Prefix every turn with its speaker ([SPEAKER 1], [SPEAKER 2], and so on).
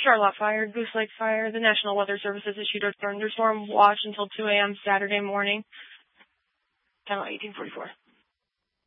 [SPEAKER 1] Charlotte Fire, Goose Lake Fire. The National Weather Service has issued a thunderstorm watch until 2 a.m. Saturday morning. Time 1844.